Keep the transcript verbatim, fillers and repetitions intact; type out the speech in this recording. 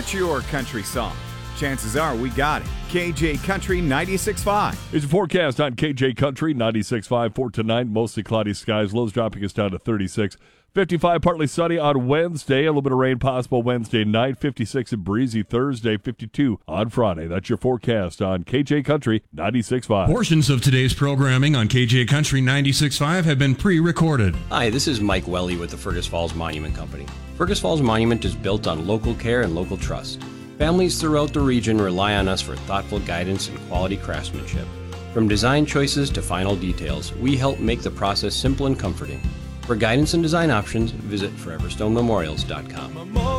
What's your country song? Chances are we got it. K J Country ninety-six point five. It's a forecast on K J Country ninety-six point five for tonight. Mostly cloudy skies. Lows dropping us down to thirty-six. fifty-five, partly sunny on Wednesday. A little bit of rain possible Wednesday night. fifty-six and breezy Thursday. fifty-two on Friday. That's your forecast on K J Country ninety-six point five. Portions of today's programming on K J Country ninety-six point five have been pre-recorded. Hi, this is Mike Welly with the Fergus Falls Monument Company. Fergus Falls Monument is built on local care and local trust. Families throughout the region rely on us for thoughtful guidance and quality craftsmanship. From design choices to final details, we help make the process simple and comforting. For guidance and design options, visit forever stone memorials dot com.